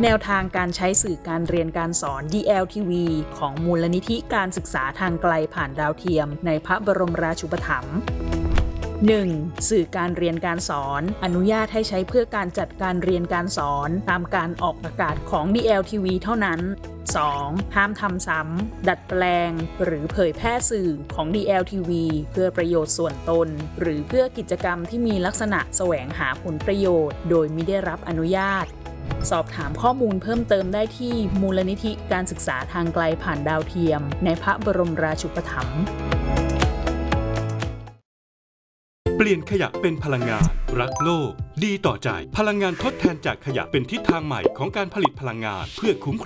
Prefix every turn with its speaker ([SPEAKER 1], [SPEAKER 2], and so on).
[SPEAKER 1] แนวทางการใช้สื่อการเรียนการสอน DLTV ของมูลนิธิการศึกษาทางไกลผ่านดาวเทียมในพระบรมราชูปถัมภ์ 1. สื่อการเรียนการสอนอนุญาตให้ใช้เพื่อการจัดการเรียนการสอนตามการออกอากาศของ DLTV เท่านั้น 2. ห้ามทำซ้ำดัดแปลงหรือเผยแพร่สื่อของ DLTV เพื่อประโยชน์ส่วนตนหรือเพื่อกิจกรรมที่มีลักษณะแสวงหาผลประโยชน์โดยมิได้รับอนุญาตสอบถามข้อมูลเพิ่มเติมได้ที่มูลนิธิการศึกษาทางไกลผ่านดาวเทียมในพระบรมราชูปถัมภ์
[SPEAKER 2] เปลี่ยนขยะเป็นพลังงานรักโลกดีต่อใจพลังงานทดแทนจากขยะเป็นทิศทางใหม่ของการผลิตพลังงานเพื่อคุ้มครอง